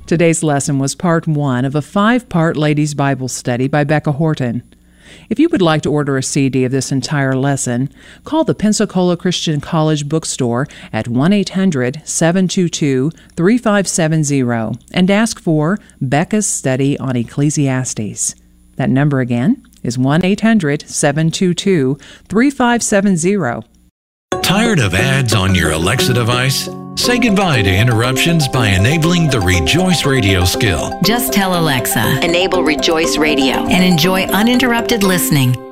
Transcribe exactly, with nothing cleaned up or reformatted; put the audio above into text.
Today's lesson was part one of a five-part Ladies' Bible Study by Becca Horton. If you would like to order a C D of this entire lesson, call the Pensacola Christian College bookstore at one eight hundred, seven two two, three five seven zero and ask for Becca's Study on Ecclesiastes. That number again is one eight hundred, seven two two, three five seven zero. Tired of ads on your Alexa device? Say goodbye to interruptions by enabling the Rejoice Radio skill. Just tell Alexa, enable Rejoice Radio, and enjoy uninterrupted listening.